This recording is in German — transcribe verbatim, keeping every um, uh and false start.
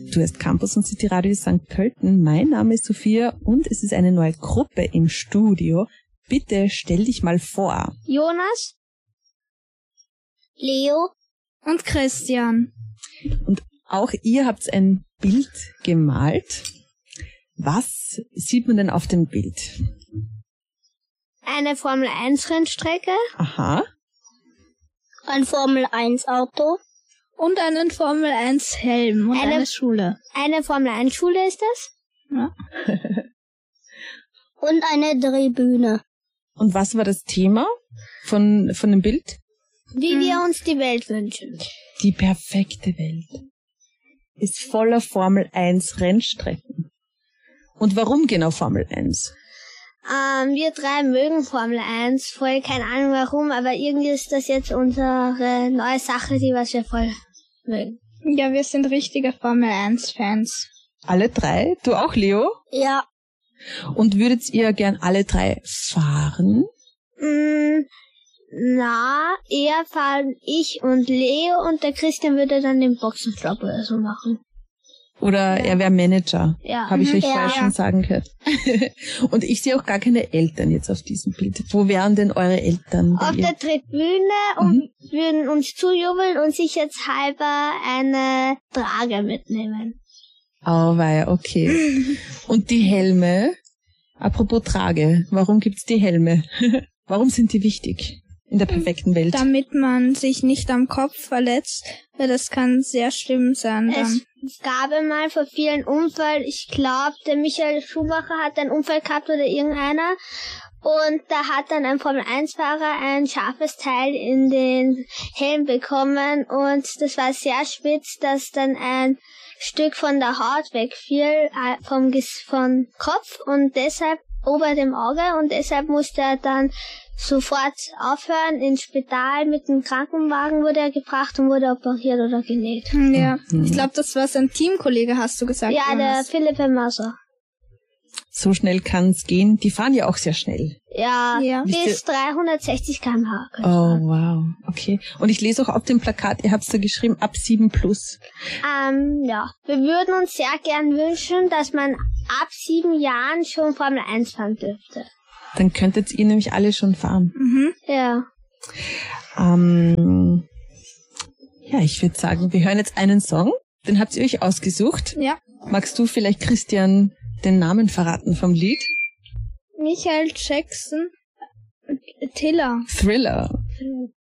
Du hörst Campus und City Radio Sankt Pölten. Mein Name ist Sophia und es ist eine neue Gruppe im Studio. Bitte stell dich mal vor. Jonas, Leo und Christian. Und auch ihr habt ein Bild gemalt. Was sieht man denn auf dem Bild? eine Formel eins Rennstrecke, Aha. ein Formel eins Auto, Und einen Formel eins Helm und Eine- eine Schule. eine Formel eins Schule ist das? Ja. Und eine Tribüne. Und was war das Thema von, von dem Bild? Wie Mhm. wir uns die Welt wünschen. Die perfekte Welt ist voller Formel eins Rennstrecken. Und warum genau Formel eins? Ähm, wir drei mögen Formel eins voll, keine Ahnung warum, aber irgendwie ist das jetzt unsere neue Sache, die was wir voll mögen. Ja, wir sind richtige Formel eins Fans. Alle drei? Du auch, Leo? Ja. Und würdet ihr gern alle drei fahren? Mm, na, eher fahren ich und Leo und der Christian würde dann den Boxenstopp oder so machen. Oder Ja. er wäre Manager? Ja. Habe ich euch Ja. vorher schon sagen gehört. Und ich sehe auch gar keine Eltern jetzt auf diesem Bild. Wo wären denn eure Eltern? Auf wenn ihr- der Tribüne und würden uns zujubeln und sich jetzt halber eine Trage mitnehmen. Auweia, okay. Und die Helme? Apropos Trage, warum gibt's die Helme? Warum sind die wichtig in der perfekten Welt? Damit man sich nicht am Kopf verletzt, weil das kann sehr schlimm sein dann. Es gab einmal vor vielen Unfall, ich glaube, der Michael Schumacher hat einen Unfall gehabt oder irgendeiner. Und da hat dann ein Formel eins Fahrer ein scharfes Teil in den Helm bekommen und das war sehr spitz, dass dann ein Stück von der Haut wegfiel, äh, vom Ges- vom Kopf und deshalb ober dem Auge und deshalb musste er dann sofort aufhören ins Spital. Mit dem Krankenwagen wurde er gebracht und wurde operiert oder genäht. Ja, Mhm. ich glaube, das war sein Teamkollege, hast du gesagt. Ja, der Jonas. Philipp Masser. So schnell kann's gehen. Die fahren ja auch sehr schnell. Ja, Ja. bis dreihundertsechzig Kilometer pro Stunde. Oh, wow. Okay. Und ich lese auch auf dem Plakat, ihr habt's da geschrieben, ab sieben plus. Ähm, ja. Wir würden uns sehr gern wünschen, dass man ab sieben Jahren schon Formel eins fahren dürfte. Dann könntet ihr nämlich alle schon fahren. Mhm. Ja. Ähm, ja, ich würde sagen, wir hören jetzt einen Song. Den habt ihr euch ausgesucht. Ja. Magst du vielleicht, Christian, den Namen verraten vom Lied? Michael Jackson, Tiller. Thriller.